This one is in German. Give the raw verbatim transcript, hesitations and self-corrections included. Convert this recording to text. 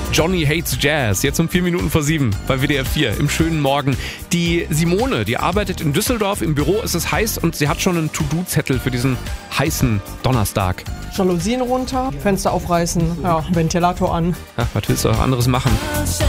Johnny Hates Jazz, jetzt um vier Minuten vor sieben bei W D R vier im schönen Morgen. Die Simone, die arbeitet in Düsseldorf, im Büro ist es heiß und sie hat schon einen To-Do-Zettel für diesen heißen Donnerstag. Jalousien runter, Fenster aufreißen, ja, Ventilator an. Ja, was willst du auch anderes machen?